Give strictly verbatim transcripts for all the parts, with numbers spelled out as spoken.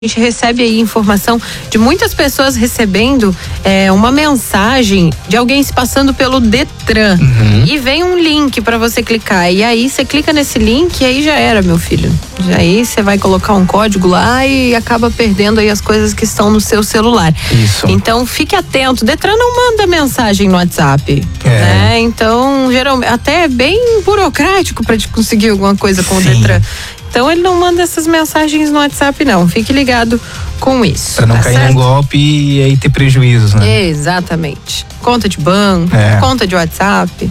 A gente recebe aí informação de muitas pessoas recebendo é, uma mensagem de alguém se passando pelo Detran. Uhum. E vem um link para você clicar. E aí você clica nesse link e aí já era, meu filho. Já aí você vai colocar um código lá e acaba perdendo aí as coisas que estão no seu celular. Isso. Então fique atento. Detran não manda mensagem no WhatsApp. É. Né? Então, geralmente, até é bem burocrático para te conseguir alguma coisa com Sim. o Detran. Então ele não manda essas mensagens no WhatsApp, não. Fique ligado com isso. Pra não tá cair certo? num golpe e aí ter prejuízos, né? Exatamente. Conta de banco, É. conta de WhatsApp,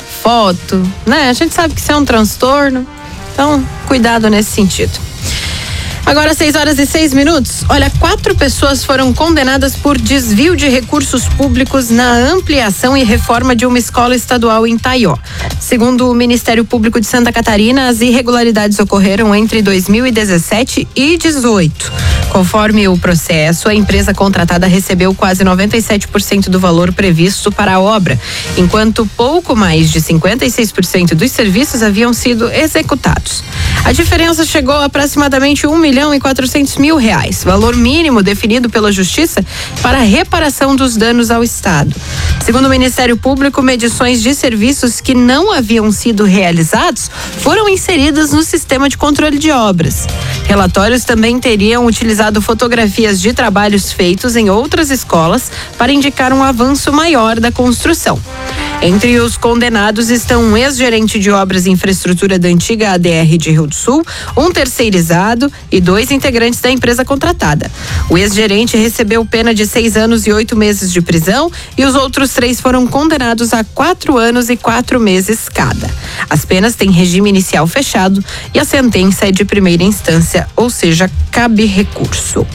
foto, né? A gente sabe que isso é um transtorno. Então, cuidado nesse sentido. Agora, seis horas e seis minutos. Olha, quatro pessoas foram condenadas por desvio de recursos públicos na ampliação e reforma de uma escola estadual em Taió. Segundo o Ministério Público de Santa Catarina, as irregularidades ocorreram entre dois mil e dezessete e dezoito. Conforme o processo, a empresa contratada recebeu quase noventa e sete por cento do valor previsto para a obra, enquanto pouco mais de cinquenta e seis por cento dos serviços haviam sido executados. A diferença chegou a aproximadamente um milhão e quatrocentos mil reais, valor mínimo definido pela Justiça para a reparação dos danos ao Estado. Segundo o Ministério Público, medições de serviços que não haviam sido realizados foram inseridas no sistema de controle de obras. Relatórios também teriam utilizado fotografias de trabalhos feitos em outras escolas para indicar um avanço maior da construção. Entre os condenados estão um ex-gerente de obras e infraestrutura da antiga A D R de Rio do Sul, um terceirizado e dois integrantes da empresa contratada. O ex-gerente recebeu pena de seis anos e oito meses de prisão e os outros três foram condenados a quatro anos e quatro meses cada. As penas têm regime inicial fechado e a sentença é de primeira instância, ou seja, cabe recurso.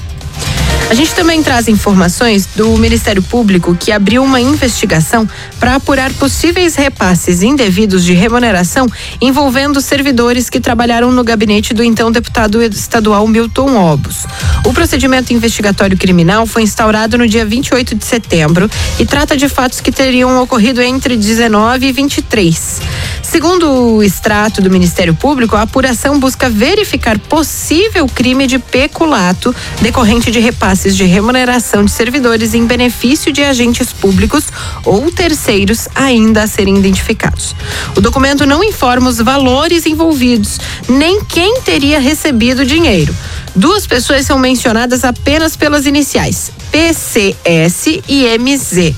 A gente também traz informações do Ministério Público que abriu uma investigação para apurar possíveis repasses indevidos de remuneração envolvendo servidores que trabalharam no gabinete do então deputado estadual Milton Obos. O procedimento investigatório criminal foi instaurado no dia vinte e oito de setembro e trata de fatos que teriam ocorrido entre dezenove e vinte e três. Segundo o extrato do Ministério Público, a apuração busca verificar possível crime de peculato decorrente de repasses de remuneração de servidores em benefício de agentes públicos ou terceiros ainda a serem identificados. O documento não informa os valores envolvidos, nem quem teria recebido dinheiro. Duas pessoas são mencionadas apenas pelas iniciais, P C S e M Z.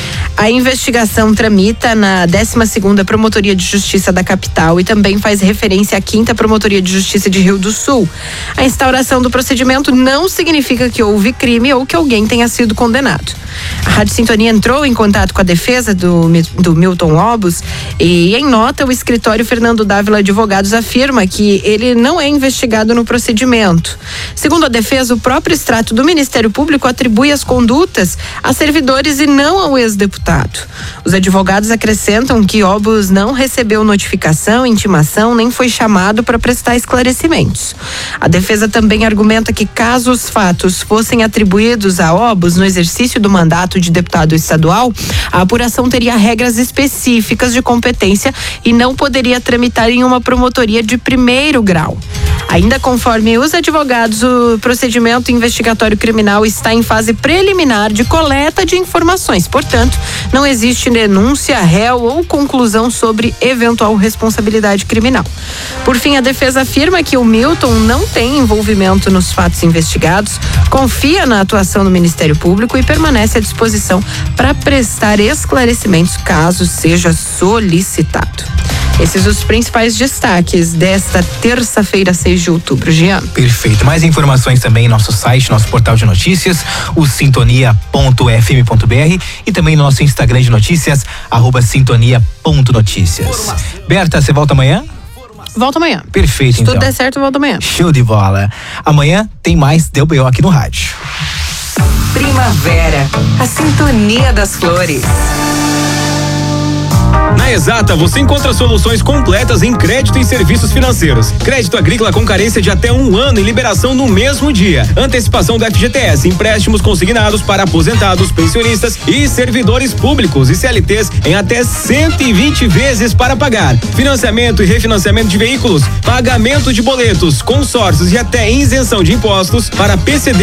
A investigação tramita na décima segunda Promotoria de Justiça da capital e também faz referência à quinta Promotoria de Justiça de Rio do Sul. A instauração do procedimento não significa que houve crime ou que alguém tenha sido condenado. A Rádio Sintonia entrou em contato com a defesa do, do Milton Obos e, em nota, o escritório Fernando Dávila Advogados afirma que ele não é investigado no procedimento. Segundo a defesa, o próprio extrato do Ministério Público atribui as condutas a servidores e não ao ex-deputado. Os advogados acrescentam que Obos não recebeu notificação, intimação, nem foi chamado para prestar esclarecimentos. A defesa também argumenta que caso os fatos fossem atribuídos a Obos no exercício do mandato de deputado estadual, a apuração teria regras específicas de competência e não poderia tramitar em uma promotoria de primeiro grau. Ainda conforme os advogados, o procedimento investigatório criminal está em fase preliminar de coleta de informações. Portanto, não existe denúncia, réu ou conclusão sobre eventual responsabilidade criminal. Por fim, a defesa afirma que o Milton não tem envolvimento nos fatos investigados, confia na atuação do Ministério Público e permanece à disposição para prestar esclarecimentos caso seja solicitado. Esses os principais destaques desta terça-feira, seis de outubro, Jean. Perfeito. Mais informações também em nosso site, nosso portal de notícias, o sintonia ponto f m ponto b r e também no nosso Instagram de notícias, arroba sintonia ponto notícias. Berta, você volta amanhã? Volta amanhã. Perfeito, Se então. tudo der certo, volta amanhã. Show de bola. Amanhã tem mais D B O aqui no rádio. Primavera, a sintonia das flores. Na Exata, você encontra soluções completas em crédito e serviços financeiros. Crédito agrícola com carência de até um ano e liberação no mesmo dia. Antecipação do F G T S, empréstimos consignados para aposentados, pensionistas e servidores públicos e C L Ts em até cento e vinte vezes para pagar. Financiamento e refinanciamento de veículos, pagamento de boletos, consórcios e até isenção de impostos para P C D